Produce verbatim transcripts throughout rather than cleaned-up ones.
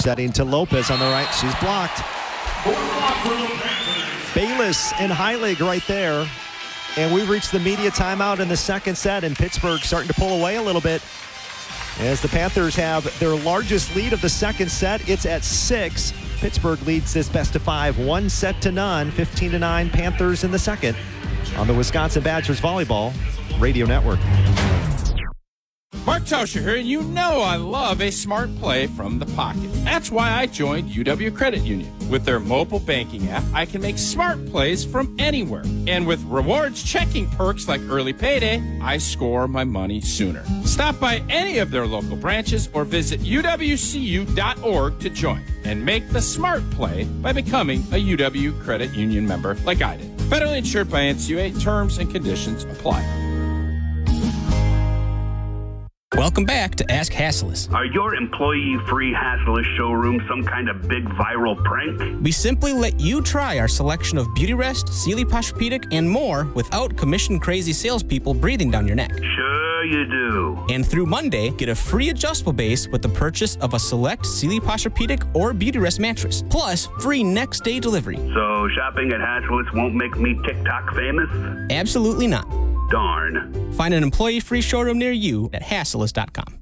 Setting to Lopez on the right. She's blocked. Bayless and Heilig right there. And we've reached the media timeout in the second set, and Pittsburgh starting to pull away a little bit as the Panthers have their largest lead of the second set. It's at six. Pittsburgh leads this best of five, one set to none, fifteen to nine Panthers in the second on the Wisconsin Badgers Volleyball Radio Network. Mark Tauscher here, and you know I love a smart play from the pocket. That's why I joined U W Credit Union. With their mobile banking app, I can make smart plays from anywhere. And with rewards checking perks like early payday, I score my money sooner. Stop by any of their local branches or visit U W C U dot org to join and make the smart play by becoming a U W Credit Union member like I did. Federally insured by N C U A. Terms and conditions apply. Welcome back to Ask Hasslis. Are your employee-free Hasslis showrooms some kind of big viral prank? We simply let you try our selection of Beauty Rest, Sealy Posturepedic, and more without commission-crazy salespeople breathing down your neck. Sure you do. And through Monday, get a free adjustable base with the purchase of a select Sealy Posturepedic or Beauty Rest mattress, plus free next-day delivery. So shopping at Hasslis won't make me TikTok famous? Absolutely not. Darn. Find an employee-free showroom near you at hasslis dot com.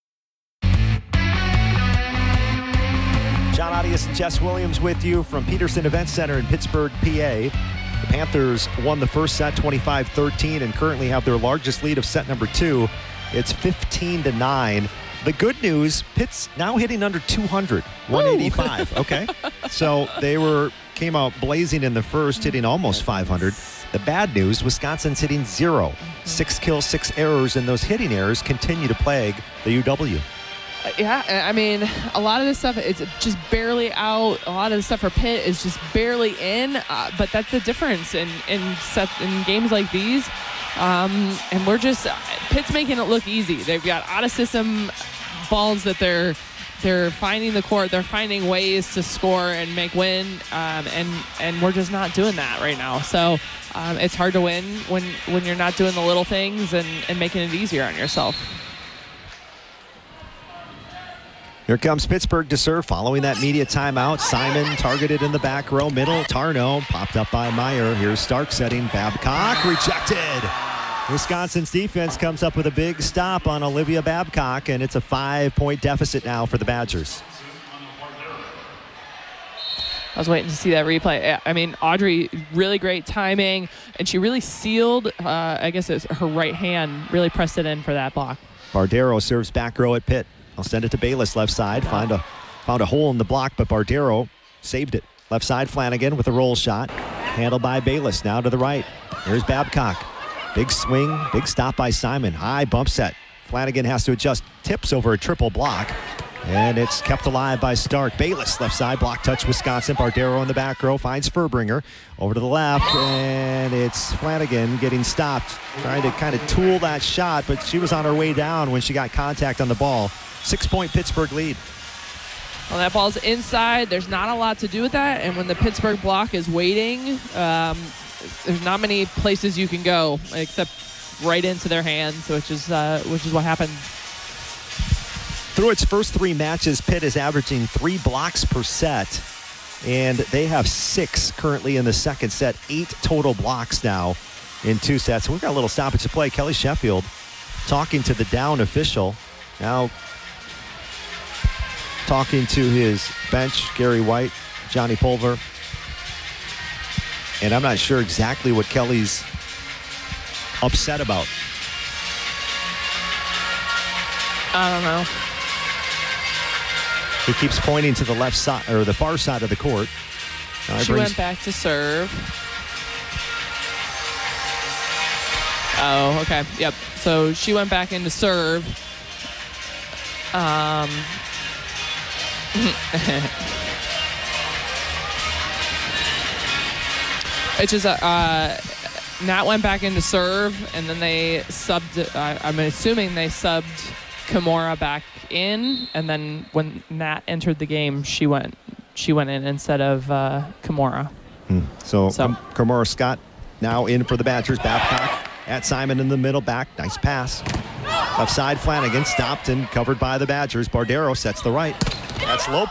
John Audius and Jess Williams with you from Peterson Event Center in Pittsburgh, P A. The Panthers won the first set twenty-five thirteen and currently have their largest lead of set number two. It's fifteen to nine. The good news, Pitt's now hitting under two hundred, one eighty-five. Okay. So they were came out blazing in the first, hitting almost five hundred. The bad news, Wisconsin's hitting zero. Six kills, six errors, and those hitting errors continue to plague the U W. Yeah, I mean, a lot of this stuff is just barely out. A lot of the stuff for Pitt is just barely in. Uh, but that's the difference in in, set, in games like these. Um, and we're just Pitt's making it look easy. They've got out of system balls that they're they're finding the court. They're finding ways to score and make win. Um, and and we're just not doing that right now. So um, it's hard to win when when you're not doing the little things and, and making it easier on yourself. Here comes Pittsburgh to serve following that media timeout. Simon targeted in the back row, middle. Tarno popped up by Meyer. Here's Stark setting. Babcock rejected. Wisconsin's defense comes up with a big stop on Olivia Babcock, and it's a five-point deficit now for the Badgers. I was waiting to see that replay. I mean, Audrey, really great timing, and she really sealed, uh, I guess it's her right hand, really pressed it in for that block. Bardero serves back row at Pitt. I'll send it to Bayless left side. Find a, found a hole in the block, but Bardero saved it. Left side, Flanagan with a roll shot. Handled by Bayless. Now to the right. Here's Babcock. Big swing, big stop by Simon. High bump set. Flanagan has to adjust. Tips over a triple block. And it's kept alive by Stark. Bayless left side, block touch Wisconsin. Bardero in the back row finds Furbringer. Over to the left, and it's Flanagan getting stopped. Trying to kind of tool that shot, but she was on her way down when she got contact on the ball. Six-point Pittsburgh lead. Well, that ball's inside. There's not a lot to do with that. And when the Pittsburgh block is waiting, um, there's not many places you can go except right into their hands, which is uh, which is what happened. Through its first three matches, Pitt is averaging three blocks per set, and they have six currently in the second set. Eight total blocks now in two sets. We've got a little stoppage to play. Kelly Sheffield talking to the down official. Now talking to his bench, Gary White, Johnny Pulver. And I'm not sure exactly what Kelly's upset about. I don't know. He keeps pointing to the left side, or the far side of the court. Uh, she brings... went back to serve. Oh, okay. Yep. So she went back in to serve. Um... It's just a uh, Nat went back in to serve, and then they subbed. Uh, I'm assuming they subbed Kimura back in, and then when Nat entered the game, she went she went in instead of uh, Kimura. Hmm. So, so. Kimura Scott now in for the Badgers. Babcock at Simon in the middle, back. Nice pass. Left side, Flanagan stopped and covered by the Badgers. Bardero sets the right. That's Lopez.